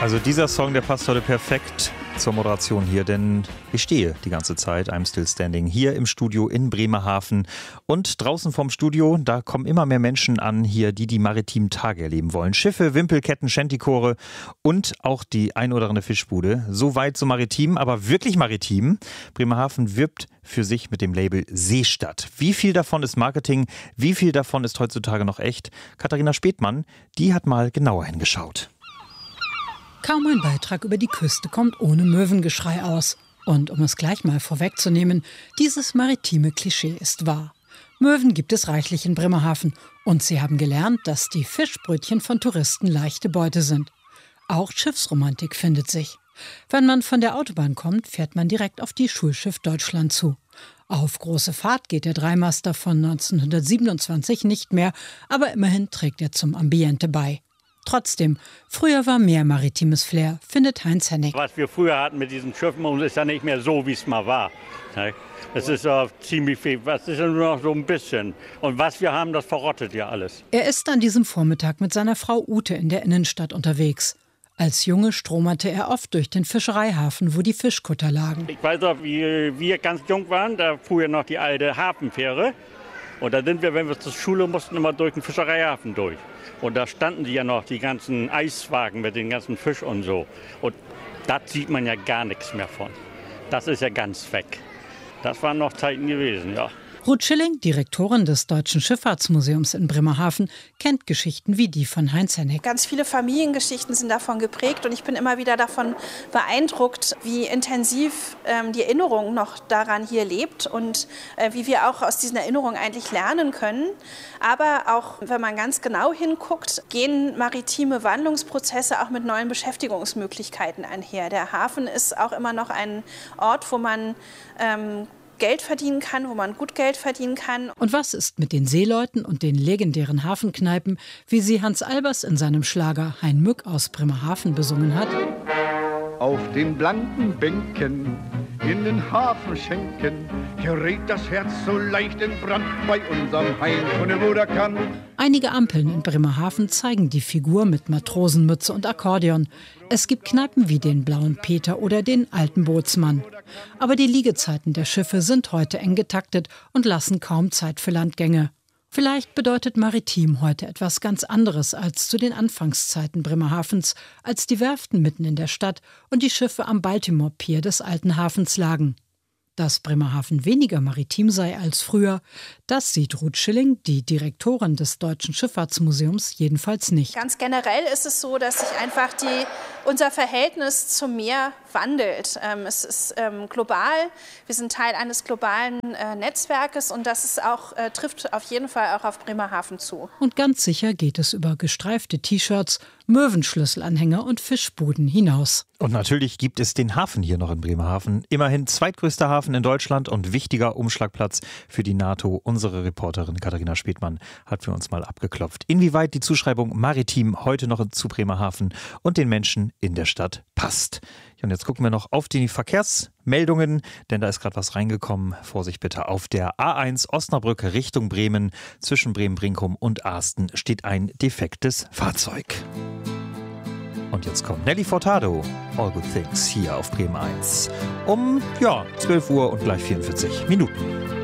Also dieser Song, der passt heute perfekt zur Moderation hier, denn ich stehe die ganze Zeit, I'm still standing, hier im Studio in Bremerhaven und draußen vom Studio, da kommen immer mehr Menschen an hier, die maritimen Tage erleben wollen. Schiffe, Wimpelketten, Shantychore und auch die ein oder andere Fischbude. So weit so maritim, aber wirklich maritim. Bremerhaven wirbt für sich mit dem Label Seestadt. Wie viel davon ist Marketing, wie viel davon ist heutzutage noch echt? Katharina Spethmann, die hat mal genauer hingeschaut. Kaum ein Beitrag über die Küste kommt ohne Möwengeschrei aus. Und um es gleich mal vorwegzunehmen, dieses maritime Klischee ist wahr. Möwen gibt es reichlich in Bremerhaven. Und sie haben gelernt, dass die Fischbrötchen von Touristen leichte Beute sind. Auch Schiffsromantik findet sich. Wenn man von der Autobahn kommt, fährt man direkt auf die Schulschiff Deutschland zu. Auf große Fahrt geht der Dreimaster von 1927 nicht mehr, aber immerhin trägt er zum Ambiente bei. Trotzdem, früher war mehr maritimes Flair, findet Heinz Hennig. Was wir früher hatten mit diesen Schiffen, ist ja nicht mehr so, wie es mal war. Es ist ziemlich viel, was ist nur noch so ein bisschen. Und was wir haben, das verrottet ja alles. Er ist an diesem Vormittag mit seiner Frau Ute in der Innenstadt unterwegs. Als Junge stromerte er oft durch den Fischereihafen, wo die Fischkutter lagen. Ich weiß noch, wie wir ganz jung waren, da fuhr ja noch die alte Hafenfähre. Und da sind wir, wenn wir zur Schule mussten, immer durch den Fischereihafen durch. Und da standen die ja noch, die ganzen Eiswagen mit den ganzen Fisch und so. Und da sieht man ja gar nichts mehr von. Das ist ja ganz weg. Das waren noch Zeiten gewesen, ja. Ruth Schilling, Direktorin des Deutschen Schifffahrtsmuseums in Bremerhaven, kennt Geschichten wie die von Heinz Hennig. Ganz viele Familiengeschichten sind davon geprägt und ich bin immer wieder davon beeindruckt, wie intensiv die Erinnerung noch daran hier lebt und wie wir auch aus diesen Erinnerungen eigentlich lernen können. Aber auch, wenn man ganz genau hinguckt, gehen maritime Wandlungsprozesse auch mit neuen Beschäftigungsmöglichkeiten einher. Der Hafen ist auch immer noch ein Ort, wo man Geld verdienen kann, wo man gut Geld verdienen kann. Und was ist mit den Seeleuten und den legendären Hafenkneipen, wie sie Hans Albers in seinem Schlager Hein Mück aus Bremerhaven besungen hat? Auf den blanken Bänken in den Hafenschenken gerät das Herz so leicht in Brand bei unserem Hein von der Moderkann. Einige Ampeln in Bremerhaven zeigen die Figur mit Matrosenmütze und Akkordeon. Es gibt Kneipen wie den Blauen Peter oder den Alten Bootsmann. Aber die Liegezeiten der Schiffe sind heute eng getaktet und lassen kaum Zeit für Landgänge. Vielleicht bedeutet maritim heute etwas ganz anderes als zu den Anfangszeiten Bremerhavens, als die Werften mitten in der Stadt und die Schiffe am Baltimore Pier des alten Hafens lagen. Dass Bremerhaven weniger maritim sei als früher, das sieht Ruth Schilling, die Direktorin des Deutschen Schifffahrtsmuseums, jedenfalls nicht. Ganz generell ist es so, dass sich einfach unser Verhältnis zum Meer wandelt. Es ist global, wir sind Teil eines globalen Netzwerkes und das ist auch, trifft auf jeden Fall auch auf Bremerhaven zu. Und ganz sicher geht es über gestreifte T-Shirts, Möwenschlüsselanhänger und Fischbuden hinaus. Und natürlich gibt es den Hafen hier noch in Bremerhaven. Immerhin zweitgrößter Hafen in Deutschland und wichtiger Umschlagplatz für die NATO. Unsere Reporterin Katharina Spethmann hat für uns mal abgeklopft, inwieweit die Zuschreibung maritim heute noch zu Bremerhaven und den Menschen in der Stadt passt. Und jetzt gucken wir noch auf die Verkehrsmeldungen, denn da ist gerade was reingekommen. Vorsicht bitte, auf der A1 Osnabrück Richtung Bremen, zwischen Bremen-Brinkum und Asten steht ein defektes Fahrzeug. Und jetzt kommt Nelly Furtado, All Good Things, hier auf Bremen 1. Um 12 Uhr und gleich 44 Minuten.